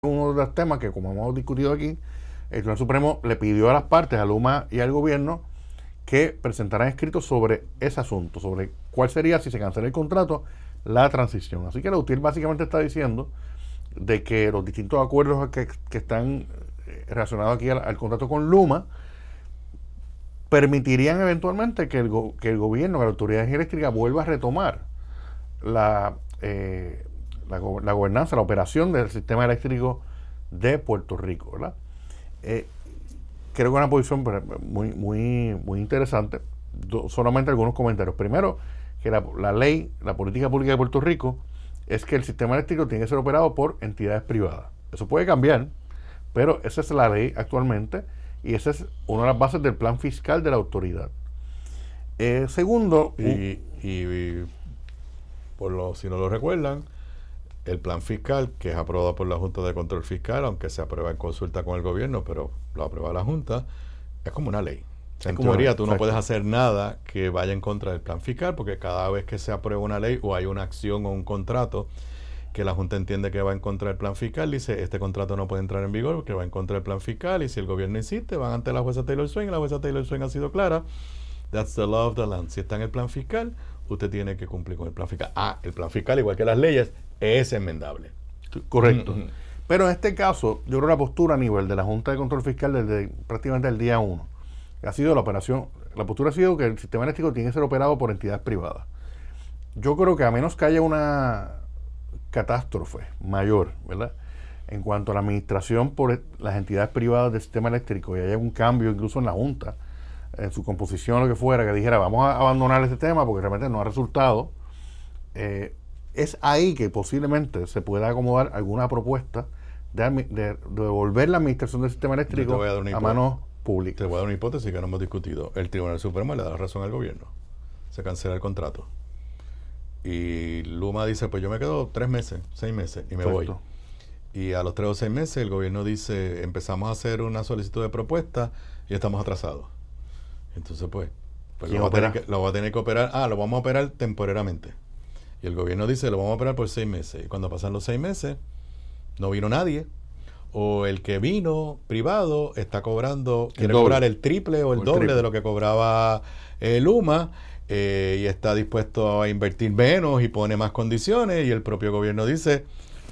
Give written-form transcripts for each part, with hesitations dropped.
uno de los temas que, como hemos discutido aquí, el Tribunal Supremo le pidió a las partes, a Luma y al gobierno, que presentaran escritos sobre ese asunto, sobre cuál sería, si se cancela el contrato, la transición. Así que la UTIER básicamente está diciendo de que los distintos acuerdos que están relacionados aquí al contrato con Luma permitirían eventualmente que el gobierno, que la Autoridad Eléctrica vuelva a retomar la gobernanza, la operación del sistema eléctrico de Puerto Rico, ¿verdad? Creo que es una posición muy interesante. Solamente algunos comentarios. Primero, que la ley, la política pública de Puerto Rico es que el sistema eléctrico tiene que ser operado por entidades privadas. Eso puede cambiar, pero esa es la ley actualmente y esa es una de las bases del plan fiscal de la autoridad. Segundo, si no lo recuerdan, el plan fiscal, que es aprobado por la Junta de Control Fiscal, aunque se aprueba en consulta con el gobierno, pero lo aprueba la Junta, es como una ley. O sea, en teoría, tú no puedes hacer nada que vaya en contra del plan fiscal, porque cada vez que se aprueba una ley o hay una acción o un contrato que la Junta entiende que va en contra del plan fiscal, dice, este contrato no puede entrar en vigor porque va en contra del plan fiscal, y si el gobierno insiste, van ante la jueza Taylor Swain, y la jueza Taylor Swain ha sido clara, that's the law of the land. Si está en el plan fiscal, usted tiene que cumplir con el plan fiscal. El plan fiscal, igual que las leyes, es enmendable. Correcto. Pero en este caso, yo creo la postura a nivel de la Junta de Control Fiscal desde prácticamente el día 1 ha sido la postura ha sido que el sistema eléctrico tiene que ser operado por entidades privadas. Yo creo que a menos que haya una catástrofe mayor, ¿verdad?, en cuanto a la administración por las entidades privadas del sistema eléctrico, y haya un cambio incluso en la Junta, en su composición o lo que fuera, que dijera vamos a abandonar este tema porque realmente no ha resultado, es ahí que posiblemente se pueda acomodar alguna propuesta de devolver la administración del sistema eléctrico a manos públicas. Te voy a dar una hipótesis que no hemos discutido. El Tribunal Supremo le da la razón al gobierno. Se cancela el contrato. Y Luma dice, pues yo me quedo 3 meses, 6 meses y me voy. Y a los 3 o 6 meses el gobierno dice, empezamos a hacer una solicitud de propuesta y estamos atrasados. Entonces pues lo va a tener que operar. Lo vamos a operar temporariamente. Y el gobierno dice, lo vamos a operar por 6 meses. Y cuando pasan los 6 meses, no vino nadie. O el que vino privado está cobrando, quiere cobrar el triple o el doble de lo que cobraba Luma, y está dispuesto a invertir menos y pone más condiciones. Y el propio gobierno dice,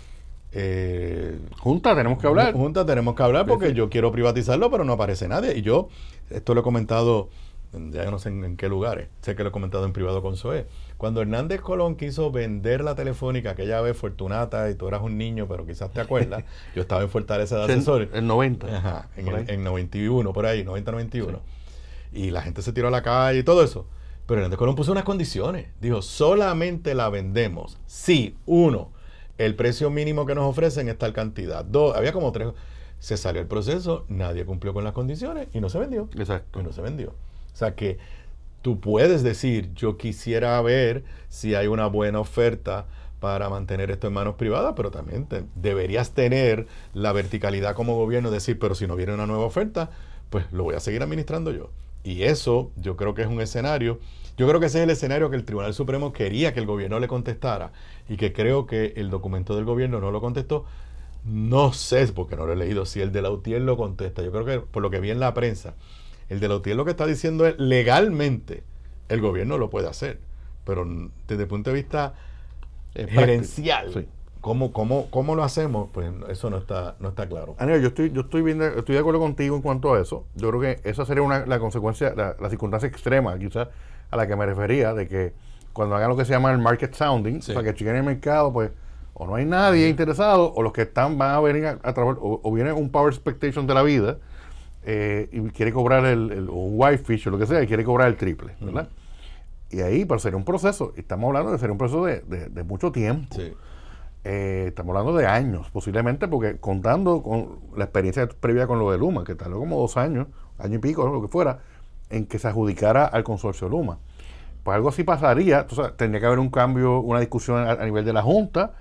Junta, tenemos que hablar. Junta, tenemos que hablar porque yo quiero privatizarlo, pero no aparece nadie. Y yo, esto lo he comentado, ya no sé en qué lugares, sé que lo he comentado en privado con Zoé. Cuando Hernández Colón quiso vender la Telefónica, aquella vez Fortunata, y tú eras un niño, pero quizás te acuerdas, yo estaba en Fortaleza de asesores. En 90. Ajá, en 91, por ahí, 90-91. Sí. Y la gente se tiró a la calle y todo eso. Pero Hernández Colón puso unas condiciones. Dijo, solamente la vendemos si, 1, el precio mínimo que nos ofrecen es tal cantidad. 2, había como 3. Se salió el proceso, nadie cumplió con las condiciones y no se vendió. Exacto. Y no se vendió. O sea que tú puedes decir, yo quisiera ver si hay una buena oferta para mantener esto en manos privadas, pero también deberías tener la verticalidad como gobierno, decir, pero si no viene una nueva oferta, pues lo voy a seguir administrando yo. Y eso yo creo que es un escenario, yo creo que ese es el escenario que el Tribunal Supremo quería que el gobierno le contestara, y que creo que el documento del gobierno no lo contestó. No sé, porque no lo he leído, si el de la UTIER lo contesta. Yo creo que por lo que vi en la prensa, el de la UTIER lo que está diciendo es, legalmente, el gobierno lo puede hacer, pero desde el punto de vista gerencial, sí, ¿cómo lo hacemos? Pues eso no está claro. Aníbal, yo estoy de acuerdo contigo en cuanto a eso. Yo creo que esa sería la consecuencia, la circunstancia extrema, quizás, a la que me refería, de que cuando hagan lo que se llama el market sounding, sí, para que chequen el mercado, pues o no hay nadie interesado, o los que están van a venir a trabajar, o viene un power expectation de la vida, y quiere cobrar un whitefish o lo que sea, y quiere cobrar el triple, ¿verdad? Y ahí, pero sería un proceso, y estamos hablando de ser un proceso de mucho tiempo. Sí. Estamos hablando de años, posiblemente, porque contando con la experiencia previa con lo de Luma, que tardó como 2 años, año y pico, lo que fuera, en que se adjudicara al consorcio Luma. Pues algo así pasaría. Entonces, tendría que haber un cambio, una discusión a nivel de la Junta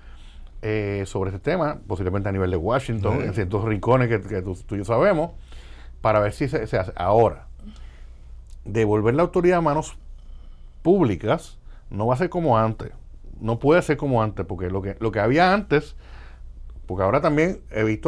sobre este tema, posiblemente a nivel de Washington, en ciertos rincones que tú y yo sabemos, para ver si se hace. Ahora, devolver la autoridad a manos públicas no va a ser como antes. No puede ser como antes, porque lo que había antes Porque ahora también he visto